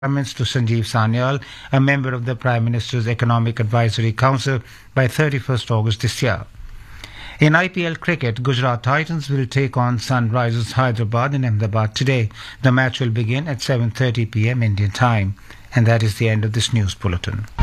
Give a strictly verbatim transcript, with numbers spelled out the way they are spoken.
requirements to Sanjeev Sanyal, a member of the Prime Minister's Economic Advisory Council, by thirty-first August this year. In I P L cricket, Gujarat Titans will take on Sunrisers Hyderabad in Ahmedabad today. The match will begin at seven thirty p m Indian time. And that is the end of this news bulletin.